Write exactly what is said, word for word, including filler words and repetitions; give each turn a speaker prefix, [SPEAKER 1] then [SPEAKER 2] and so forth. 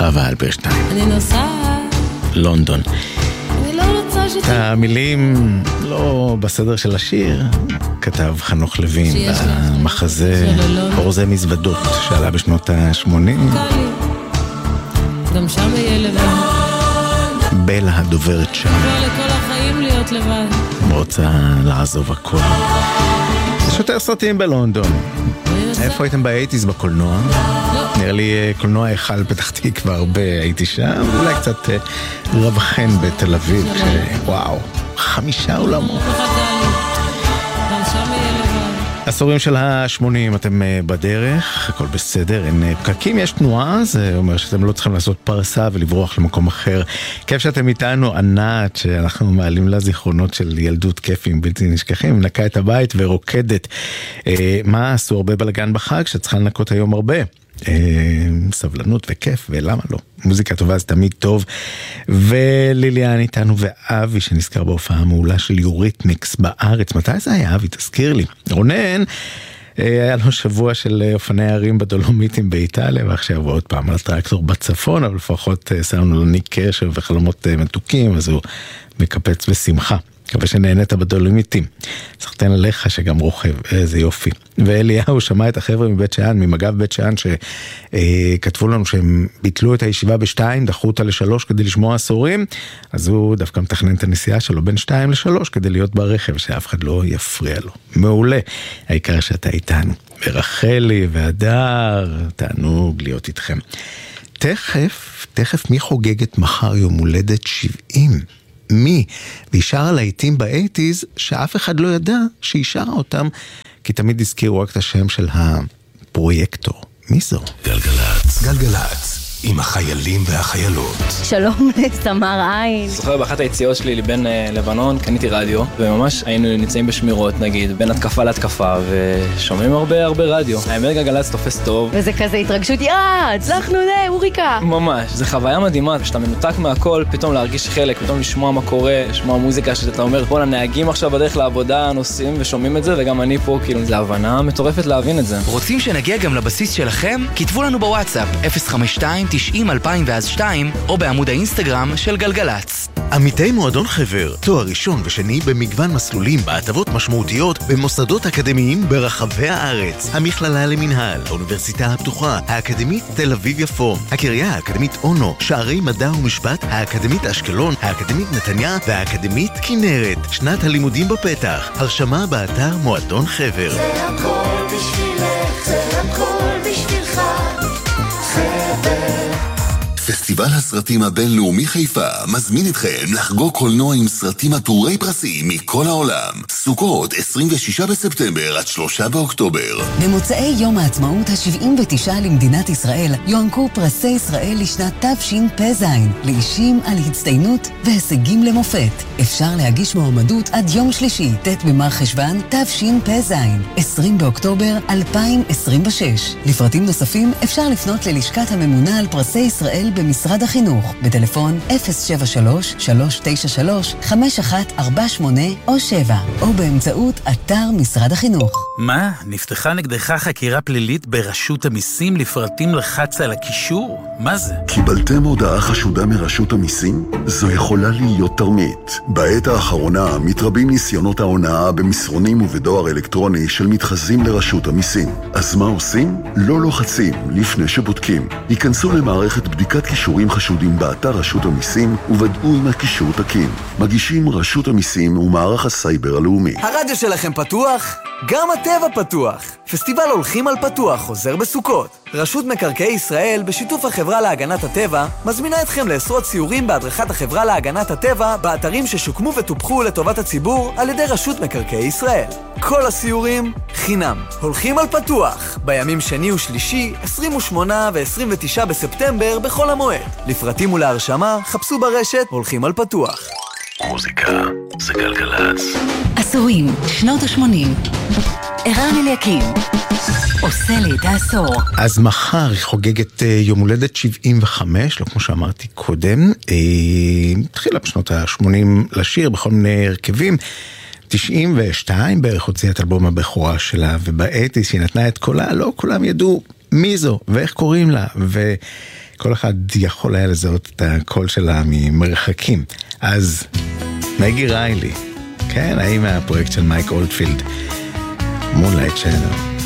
[SPEAKER 1] חווה אלברשטיין.
[SPEAKER 2] אני נוסעת.
[SPEAKER 1] לונדון.
[SPEAKER 2] אני לא רוצה שת...
[SPEAKER 1] המילים לא בסדר של השיר, כתב חנוך לוין במחזה אורזי מזוודות שעלה בשנות ה-שמונים.
[SPEAKER 2] גם שם יהיה לבד.
[SPEAKER 1] בלה הדוברת שם.
[SPEAKER 2] אבל לכל החיים להיות לבד.
[SPEAKER 1] רוצה לעזוב הכל. יש יותר סרטים בלונדון. איפה הייתם באייטיז בקולנוע? נראה לי קולנוע היכל פתח תקווה הרבה הייתי שם, אולי קצת רווחן בתל אביב, וואו, חמישה עולמות. עשורים של ה-שמונים אתם בדרך, הכל בסדר, אין פקקים, יש תנועה, זה אומר שאתם לא צריכים לעשות פרסה ולברוח למקום אחר. כיף שאתם איתנו, ענת, שאנחנו מעלים לה זיכרונות של ילדות כיפים בלתי נשכחים, נקה את הבית ורוקדת. אה, מה עשו הרבה בלגן בחג שצריכה לנקות היום הרבה? אה, סבלנות וכיף, ולמה לא? מוזיקה טובה זה תמיד טוב. וליליאן איתנו ואבי שנזכר בהופעה המעולה של יוריתמיקס בארץ. מתי זה היה אבי? תזכיר לי. רונן היה לו שבוע של אופני הרים בדולומיטים באיטליה, ועכשיו עוד פעם על הטרקטור בצפון, אבל לפחות שמנו לו ניק קשר וחלומות מתוקים, אז הוא מקפץ בשמחה. מקווה שנהנית בדולומיטים. סחתן עליך שגם רוכב, איזה יופי. ואליהו שמע את החבר'ה מבית שאן, ממגב בית שאן, שכתבו לנו שהם ביטלו את הישיבה בשתיים, דחו אותה לשלוש כדי לשמוע עשורים, אז הוא דווקא מתכנן את הנסיעה שלו בין שתיים לשלוש, כדי להיות ברכב, שאף אחד לא יפריע לו. מעולה, העיקר שאתה איתנו. ורחלי והדר, תענוג להיות איתכם. תכף, תכף מי חוגגת מחר יום הולדת שבעים? מי? והיא שרה לעיתים באייטיז שאף אחד לא ידע שהיא שרה אותם, כי תמיד הזכירו רק את השם של הפרויקטור. מי זו?
[SPEAKER 3] גלגלץ. גלגלץ. עם החיילים והחיילות.
[SPEAKER 4] שלום לסמר עין.
[SPEAKER 5] זוכר באחת היציאות שלי לבין לבנון, קניתי רדיו, וממש היינו נמצאים בשמירות, נגיד, בין התקפה להתקפה, ושומעים הרבה הרבה רדיו. האמת גלגלץ תופס טוב.
[SPEAKER 4] וזה כזה התרגשות, יאה, הצלחנו לה, אוריקה.
[SPEAKER 5] ממש, זה חוויה מדהימה, שאתה מנותק מהכל, פתאום להרגיש חלק, פתאום לשמוע מה קורה, לשמוע מוזיקה שאתה אומר, בוא נהגים עכשיו בדרך לעבודה, נוסעים ושומעים את זה, וגם אני פה, כאילו, זה הבנה מטורפת להבין את זה.
[SPEAKER 6] רוצים שנגיע גם לבסיס שלכם? כתבו לנו בוואטסאפ אפס חמש שתיים תשעים אלפיים ואז שתיים, או בעמוד האינסטגרם של גלגלץ.
[SPEAKER 3] עמיתי מועדון חבר, תואר ראשון ושני במגוון מסלולים בהטבות משמעותיות במוסדות אקדמיים ברחבי הארץ. המכללה למנהל, האוניברסיטה הפתוחה, האקדמית תל אביב יפו, הקריה האקדמית אונו, שערי מדע ומשפט, האקדמית אשקלון, האקדמית נתניה והאקדמית כנרת. שנת הלימודים בפתח, הרשמה באתר מועדון חבר.
[SPEAKER 7] זה הכל בשבילך, זה הכל בשבילך, חבר.
[SPEAKER 8] פסטיבל הסרטים הבינלאומי חיפה מזמין אתכם לחגוג קולנוע עם סרטים עטורי פרסים מכל העולם. סוכות עשרים ושישה בספטמבר עד שלושה באוקטובר.
[SPEAKER 9] במוצאי יום העצמאות ה-שבעים ותשע למדינת ישראל יוענקו פרסי ישראל לשנת תשפ"ז לאישים על הצטיינות והישגים למופת. אפשר להגיש מועמדות עד יום שלישי ט' במר חשוון תשפ"ז עשרים באוקטובר אלפיים עשרים ושש. לפרטים נוספים אפשר לפנות ללשכת הממונה על פרסי ישראל במשרד החינוך, בטלפון אפס שבע שלוש שלוש תשע שלוש חמש אחת ארבע שמונה או שבע, או באמצעות אתר משרד החינוך.
[SPEAKER 10] מה? נפתחה נגדך חקירה פלילית ברשות המיסים? לפרטים לחץ על הקישור? מה זה?
[SPEAKER 11] קיבלתם הודעה חשודה מרשות המיסים? זו יכולה להיות תרמית. בעת האחרונה מתרבים ניסיונות ההונאה במסרונים ובדואר אלקטרוני של מתחזים לרשות המיסים. אז מה עושים? לא לוחצים לפני שבודקים. ייכנסו למערכת בדיקת קישורים חשודים באתר רשות המיסים ובדעו אם הקישור תקין. מגישים רשות המיסים ומערך הסייבר הלאומי.
[SPEAKER 12] הרדיו שלכם פתוח? גם הטבע פתוח. פסטיבל הולכים על פתוח חוזר בסוכות. רשות מקרקעי ישראל בשיתוף החברה להגנת הטבע מזמינה אתכם לעשרות סיורים בהדרכת החברה להגנת הטבע באתרים ששוקמו וטופחו לטובת הציבור על ידי רשות מקרקעי ישראל. כל הסיורים חינם. הולכים על פתוח בימים שני ושלישי עשרים ושמונה ועשרים ותשעה בספטמבר בכל המועד. לפרטים ולהרשמה חפשו ברשת הולכים על פתוח.
[SPEAKER 3] מוזיקה זה גלגלץ.
[SPEAKER 9] עשורים, שנות ה-שמונים. ערן אליקים עושה לי את העשור.
[SPEAKER 1] אז מחר היא חוגגת יום הולדת שבעים וחמש, לא כמו שאמרתי קודם. התחילה בשנות ה-שמונים לשיר בכל מיני הרכבים. תשעים ושתיים בערך הוציאה את אלבום הבכורה שלה, ובאתיס היא נתנה את קולה, לא כולם ידעו מי זו ואיך קוראים לה, וכל אחד יכול היה לזהות את הקול שלה ממרחקים. אז מגי ריילי, כן, האם מהפרויקט של מייק אולדפילד, מונלייט שנל.